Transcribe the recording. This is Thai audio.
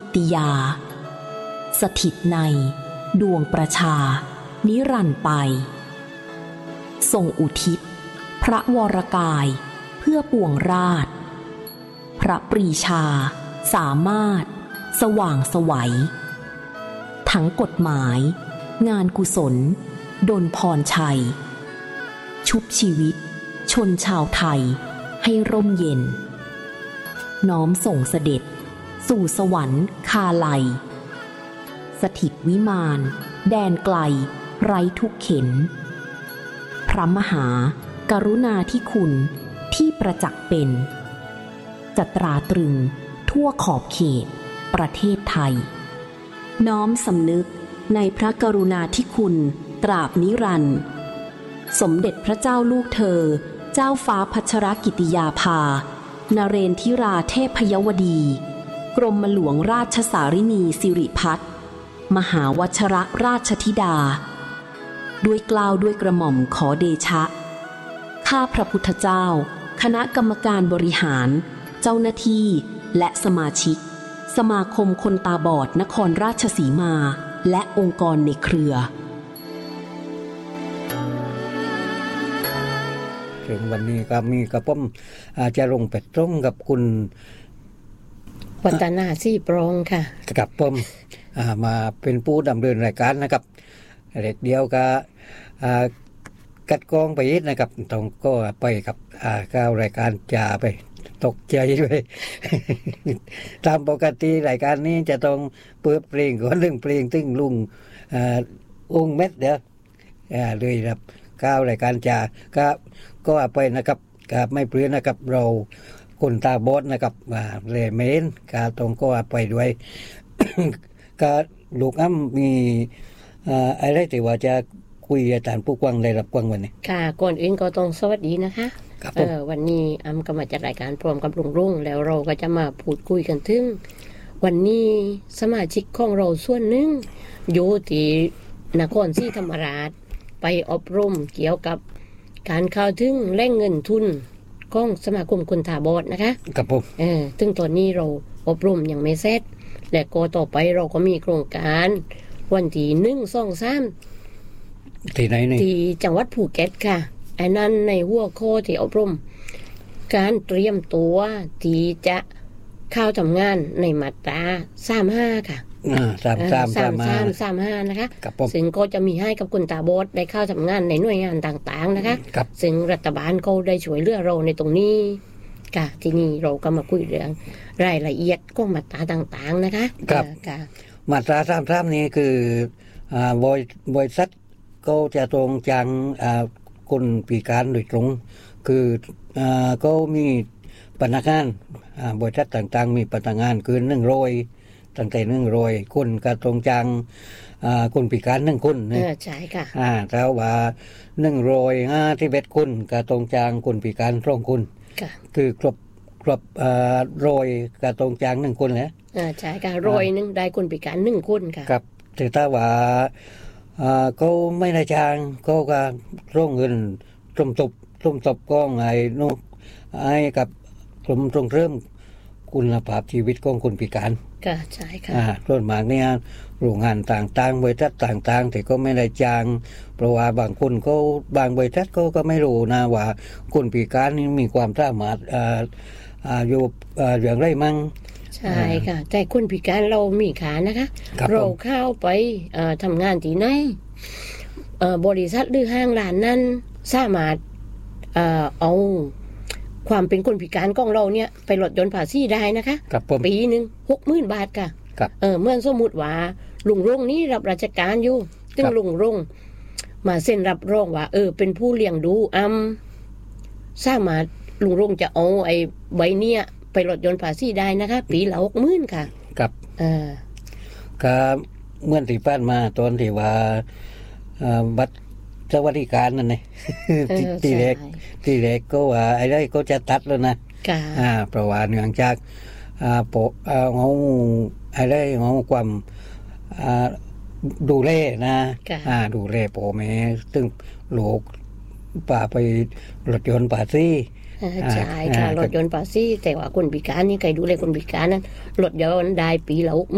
ติยาสถิตในดวงประชานิรันดร์ไปทรงอุทิศพระวรกายเพื่อปวงราษฎร์พระปรีชาสามารถสว่างไสวทั้งกฎหมายงานกุศลดลพรชัยชุบชีวิตชนชาวไทยให้ร่มเย็นน้อมส่งเสด็จสู่สวรรค์คาไลสถิตวิมานแดนไกลไร้ทุกเข็ญพระมหากรุณาธิคุณที่ประจักษ์เป็นจะตราตรึงทั่วขอบเขตประเทศไทยน้อมสำนึกในพระกรุณาธิคุณตราบนิรันดร์สมเด็จพระเจ้าลูกเธอเจ้าฟ้าพัชรกิติยาภานเรนทิราเทพยวดีกรมหลวงราชสารินีสิริพัฒน์มหาวชรราชธิดาด้วยเกล้าด้วยกระหม่อมขอเดชะข้าพระพุทธเจ้าคณะกรรมการบริหารเจ้าหน้าที่และสมาชิกสมาคมคนตาบอดนครราชสีมาและองค์กรในเครือถึงวันนี้ก็มีกระผมจะลงไปตรงกับคุณวัฒนาซี่ปรองค่ะกับผมมาเป็นผู้ดำเนินรายการนะครับเด็กเดียวก็กัดกองไปนิดนะครับต้องก็ไปกับก้าวรายการจ่าไปตกใจด้วย ตามปกติรายการนี้จะต้องเปิดเพลงก่อนเรื่องเพลงตึ้งลุงองค์เม็ดเดี๋ยวเลยครับก้าวรายการจ่าก็ไปนะครับก็ไม่เปลี่ยนนะครับเราคนตาบอดนะครับเลเมนก็ต้องก็ไปด้วย ก็ลูกอ้ำมีอะไรแต่ว่าจะคุยอาจารย์ผู้กว้างได้รับกว้างวันนี้ค่ะก่อนอื่นก็ต้องสวัสดีนะคะวันนี้อ้ำก็มาจัดรายการพร้อมกับลุงรุ่งแล้วเราก็จะมาพูดคุยกันถึงวันนี้สมาชิกของเราส่วนหนึ่งอยู่ที่นครศรีธรรมราชไปอบรมเกี่ยวกับการเข้าถึงแหล่งเงินทุนของสมาคมคนตาบอดนะคะครับผมซึ่งตอนนี้เราอบรมยังไม่เสร็จและก็ต่อไปเราก็มีโครงการวันที่1-2-3 ที่ไหนนี่ที่จังหวัดภูเก็ตค่ะอันนั้นในหัวข้อที่อบรมการเตรียมตัวที่จะเข้าทำงานในมาตรา35ค่ะ35นะคะซึ่งก็จะมีให้กับคนตาบอดได้เข้าทำงานในหน่วยงานต่างๆนะคะซึ่งรัฐบาลเขาได้ช่วยเหลือเราในตรงนี้ค่ะที่นี่เราก็มาคุยเรื่องรายละเอียดของมาตราต่างๆนะคะครับมาตรา33นี้คือบริษัทก็จะตรงจังคนพิการโดยตรงคือก็มีพนักงานบริษัทต่างๆมีพนักงานคือ100ตั้งแต่100คนก็ตรงจังคนพิการ1คนใช่ค่ะแต่ว่า151คนก็ตรงจังคนพิการ2คนคือครบ100ก็ตรงจัง1คนแหละใช่ค่ะ100ได้คนพิการ1คนค่ะครับแต่ถ้าว่าก็ไม่ได้จ้างก็ร่งเงินสมทบก็ให้กับกรมส่งเสริมคุณภาพชีวิตของคนพิการค่ะใช่ค่ะส่วนมากเนี่ยโรงงานต่างๆบริษัทต่างๆแต่ก็ไม่ได้จ้างเพราะว่าบางคนก็บางบริษัทก็ไม่รู้นะว่าคนพิการนี่มีความสามารถอยู่อย่างไรมั่งใช่ค่ะแต่คนพิการเรามีขานะคะเราเข้าไปทำงานที่ไหนบริษัทหรือห้างร้านนั้นสามารถเอาความเป็นคนพิการของเราเนี่ยไปลดหย่อนภาษีได้นะคะปีนึง 60,000 บาทค่ะเมื่อสมมุติว่าลุงรงนี้รับราชการอยู่ซึ่งลุงรงมาเซ็นรับรองว่าเป็นผู้เลี้ยงดูสามารถลุงรงจะเอาไอ้ใบเนี้ยไปลดหย่อนภาษีได้นะคะปีละ 60,000 ค่ะครับก็เมื่อที่ผ่านมาตอนที่ว่าบัตรสวัสดิการนั่นไงที่แรกก็ว่าไอ้ได้ก็จะตัดแล้วนะเพราะว่าเนื่องจากเขาไอ้ได้เขาความดูแลนะดูแลพ่อแม่ซึ่งลูกป่าไปลดหย่อนภาษีใช่ค่ะลดหย่อนภาษีแต่ว่าคนพิการนี่ใครดูแลคนพิการนั้นลดหย่อนได้ปีละ